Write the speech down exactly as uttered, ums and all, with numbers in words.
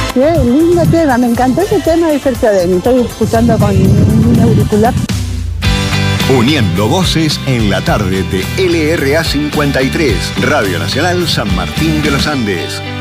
Qué lindo tema, me encantó ese tema de Sergio Denis. Estoy escuchando con un auricular. Uniendo voces en la tarde de L R A cincuenta y tres, Radio Nacional San Martín de los Andes.